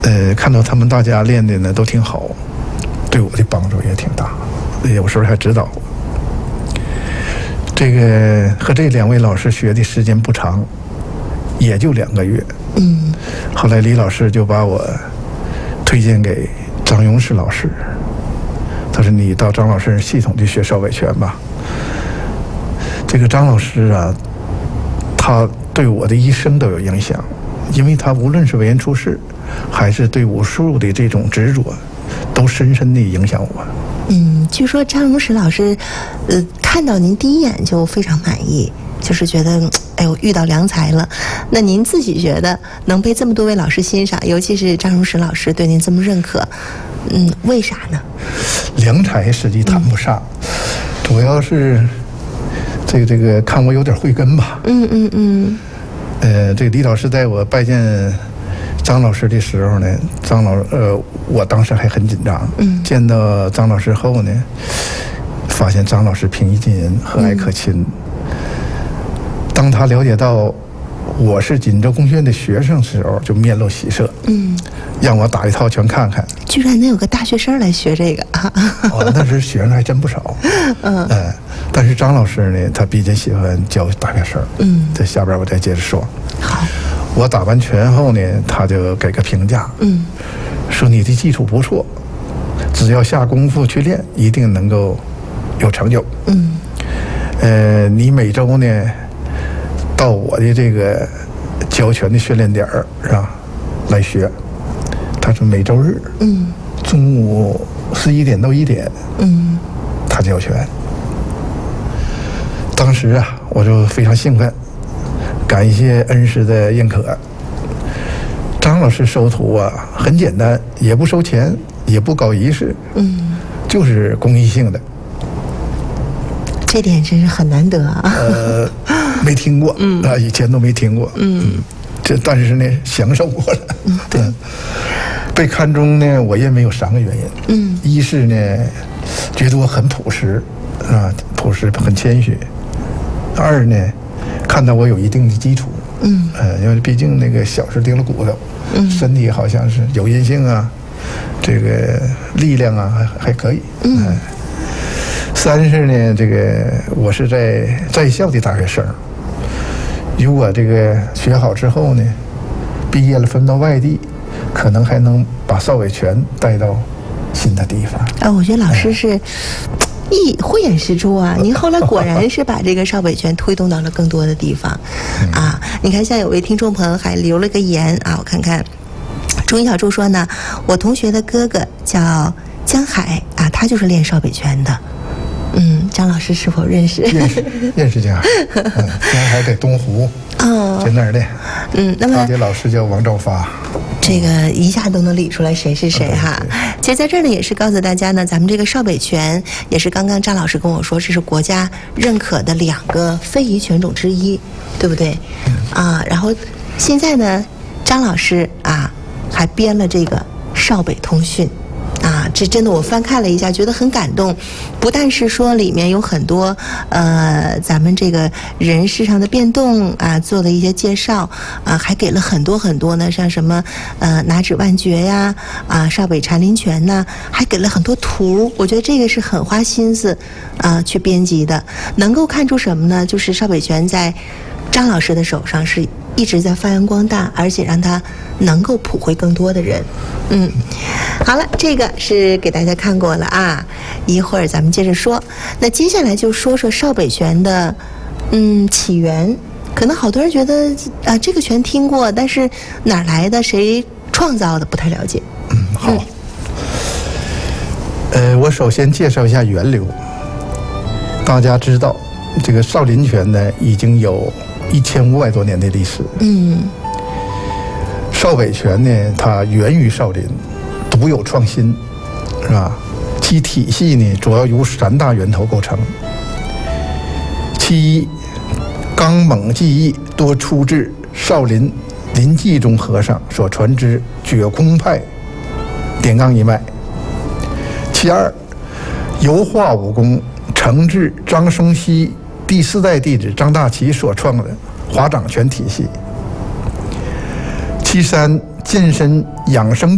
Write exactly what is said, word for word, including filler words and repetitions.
呃，看到他们大家练的呢都挺好，对我的帮助也挺大，有时候还指导我。这个和这两位老师学的时间不长，也就两个月。 嗯， 后来李老师就把我推荐给张永史老师，他说你到张老师系统去学少北拳吧。这个张老师啊，他对我的一生都有影响，因为他无论是为人处事，还是对武术的这种执着，都深深地影响我。 嗯，据说张永史老师，呃，看到您第一眼就非常满意，就是觉得，哎呦，遇到良才了。那您自己觉得能被这么多位老师欣赏，尤其是张永史老师对您这么认可，嗯，为啥呢？ 良才实际谈不上，嗯、主要是这个这个看我有点慧根吧。 嗯嗯嗯。 呃，这个李老师在我拜见张老师的时候呢，张老呃，我当时还很紧张。嗯。见到张老师后呢，发现张老师平易近人，和蔼可亲。嗯、当他了解到我是锦州工学院的学生时候，就面露喜色。嗯。让我打一套拳看看。 居然能有个大学生来学这个啊！ 哦，那时学生还真不少。嗯。呃，但是张老师呢，他比较喜欢教大学生。嗯。在下边我再接着说。 好。 我打完拳后呢，他就给个评价，嗯，说你的基础不错，只要下功夫去练，一定能够有成就。嗯，呃，你每周呢到我的这个教拳的训练点儿是吧来学。他说每周日，嗯，中午十一点到一点，嗯，他教拳。当时啊，我就非常兴奋。感谢恩师的认可。张老师收徒啊，很简单，也不收钱，也不搞仪式，嗯，就是公益性的。 这点真是很难得啊。 呃，没听过，嗯啊，以前都没听过，嗯，这但是呢，享受过了。嗯，对。被看中呢，我认为有三个原因。嗯，一是呢，觉得我很朴实，啊，朴实很谦虚。二呢。看到我有一定的基础，嗯，呃，因为毕竟那个小时钉了骨头，嗯，身体好像是有韧性啊，这个力量啊还还可以，嗯、呃。三是呢，这个我是在在校的大学生，如果这个学好之后呢，毕业了分到外地，可能还能把少北拳带到新的地方。 啊，我觉得老师是。呃一慧眼识珠啊！您后来果然是把这个少北拳推动到了更多的地方，啊！你看，像有位听众朋友还留了个言啊，我看看，钟一小柱说呢，我同学的哥哥叫江海啊，他就是练少北拳的。嗯，张老师是否认识？ 认识，认识江海。嗯，江海在东湖，哦，在那儿练。嗯，那么他的老师叫王兆发。 这个一下都能理出来谁是谁哈。其实在这儿呢，也是告诉大家呢，咱们这个少北拳也是刚刚张老师跟我说，这是国家认可的两个非遗拳种之一，对不对？嗯、啊，然后现在呢，张老师啊还编了这个少北通讯。啊，这真的我翻看了一下，觉得很感动。不但是说里面有很多呃咱们这个人事上的变动啊，做了一些介绍啊，还给了很多很多呢，像什么呃拿指万诀呀，啊少北禅林拳呐，还给了很多图。我觉得这个是很花心思啊去编辑的，能够看出什么呢？就是少北拳在张老师的手上是一直在发扬光大，而且让他能够普惠更多的人。嗯，好了，这个是给大家看过了啊，一会儿咱们接着说。那接下来就说说少北拳的嗯起源。可能好多人觉得啊，这个拳听过，但是哪儿来的，谁创造的不太了解。 嗯，好。嗯、呃，我首先介绍一下源流。大家知道，这个少林拳呢，已经有一千五百多年的历史。嗯。少北拳呢，它源于少林，独有创新，是吧？其体系呢，主要由三大源头构成。其一，刚猛技艺多出自少林林继宗和尚所传之觉空派点杠一脉。其二，油画武功承自张生熙第四代弟子张大奇所创的华掌拳体系。其三，健身养生